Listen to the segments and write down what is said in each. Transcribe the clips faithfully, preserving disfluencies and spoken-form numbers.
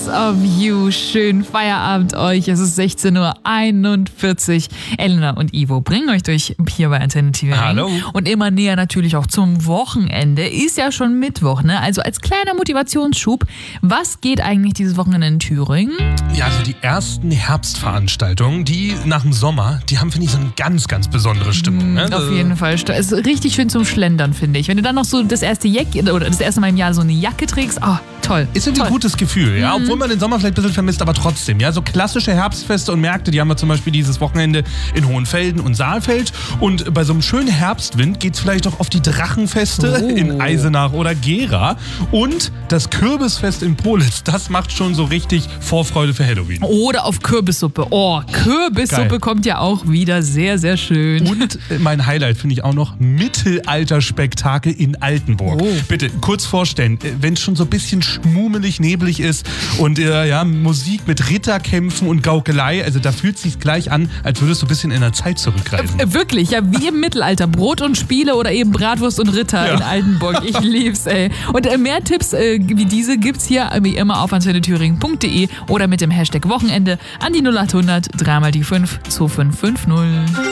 of You. Schönen Feierabend euch. Es ist sechzehn Uhr einundvierzig. Elena und Ivo bringen euch durch hier bei Antenne Thüringen. Hallo. Und immer näher natürlich auch zum Wochenende. Ist ja schon Mittwoch, ne? Also als kleiner Motivationsschub, was geht eigentlich dieses Wochenende in Thüringen? Ja, also die ersten Herbstveranstaltungen, die nach dem Sommer, die haben, finde ich, so eine ganz, ganz besondere Stimmung. Ne? Mm, auf jeden Fall. Es ist richtig schön zum Schlendern, finde ich. Wenn du dann noch so das erste Jack oder das erste Mal im Jahr so eine Jacke trägst, oh, toll. Ist irgendwie toll. ein gutes Gefühl, ja, Mhm. obwohl man den Sommer vielleicht ein bisschen vermisst, aber trotzdem, ja, so klassische Herbstfeste und Märkte, die haben wir zum Beispiel dieses Wochenende in Hohenfelden und Saalfeld und bei so einem schönen Herbstwind geht's vielleicht auch auf die Drachenfeste Oh. in Eisenach oder Gera und das Kürbisfest in Politz, das macht schon so richtig Vorfreude für Halloween. Oder auf Kürbissuppe. Oh, Kürbissuppe Geil. kommt ja auch wieder sehr, sehr schön. Und mein Highlight finde ich auch noch Mittelalterspektakel in Altenburg. Oh. Bitte kurz vorstellen, wenn es schon so ein bisschen schmummelig, neblig ist und äh, ja, Musik mit Ritterkämpfen und Gaukelei, also da fühlt es sich gleich an, als würdest du ein bisschen in der Zeit zurückreisen. Äh, Wirklich, ja, wie im Mittelalter. Brot und Spiele oder eben Bratwurst und Ritter Ja. in Altenburg. Ich lieb's, ey. Und äh, mehr Tipps äh, wie diese gibt's hier wie immer auf antenne thüringen punkt de oder mit dem Hashtag Wochenende an die null acht hundert drei mal die fünf zwei fünf fünf null.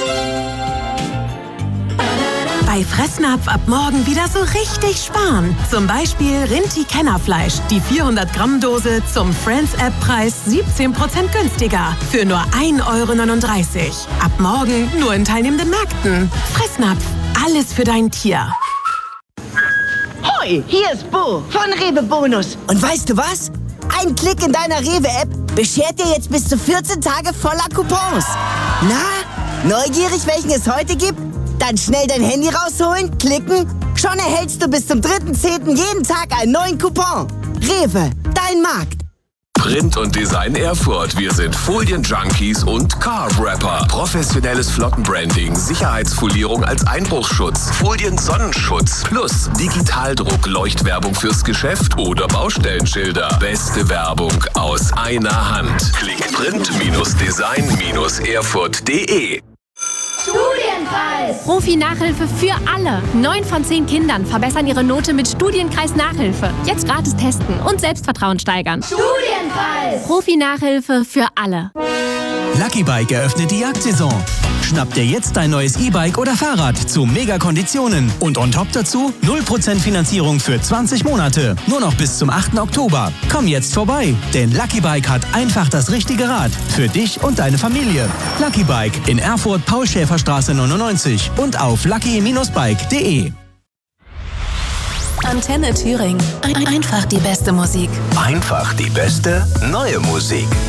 Bei Fressnapf ab morgen wieder so richtig sparen. Zum Beispiel Rinti-Kennerfleisch. Die vierhundert Gramm Dose zum Friends-App-Preis siebzehn Prozent günstiger. Für nur ein Euro neununddreißig. Ab morgen nur in teilnehmenden Märkten. Fressnapf. Alles für dein Tier. Hoi, hier ist Bo von Rewe Bonus. Und weißt du was? Ein Klick in deiner Rewe-App beschert dir jetzt bis zu vierzehn Tage voller Coupons. Na, neugierig, welchen es heute gibt? Dann schnell dein Handy rausholen, klicken. Schon erhältst du bis zum dritten zehnten jeden Tag einen neuen Coupon. Rewe, dein Markt. Print und Design Erfurt. Wir sind Folienjunkies und Car-Wrapper. Professionelles Flottenbranding, Sicherheitsfolierung als Einbruchschutz, Folien-Sonnenschutz plus Digitaldruck, Leuchtwerbung fürs Geschäft oder Baustellenschilder. Beste Werbung aus einer Hand. Klick print design erfurt punkt de. Studienkreis! Profi-Nachhilfe für alle. Neun von zehn Kindern verbessern ihre Note mit Studienkreis Nachhilfe. Jetzt gratis testen und Selbstvertrauen steigern. Studienkreis! Profi-Nachhilfe für alle. Lucky Bike eröffnet die Jagdsaison. Schnapp dir jetzt dein neues E-Bike oder Fahrrad zu Mega-Konditionen. Und on top dazu null Prozent Finanzierung für zwanzig Monate. Nur noch bis zum achten Oktober. Komm jetzt vorbei, denn Lucky Bike hat einfach das richtige Rad. Für dich und deine Familie. Lucky Bike in Erfurt, Paul-Schäfer-Straße neunundneunzig und auf lucky Bindestrich bike punkt de. Antenne Thüringen. Ein- Einfach die beste Musik. Einfach die beste neue Musik.